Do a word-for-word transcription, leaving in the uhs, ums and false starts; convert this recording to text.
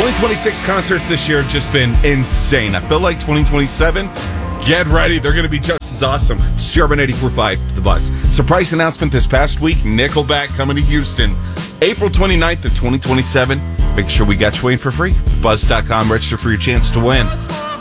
twenty twenty-six concerts this year have just been insane. I feel like twenty twenty-seven, get ready. They're going to be just as awesome. Sherman eighty-four point five, The Buzz. Surprise announcement this past week, Nickelback coming to Houston. April twenty-ninth of twenty twenty-seven. Make sure we got you in for free. Buzz dot com. Register for your chance to win.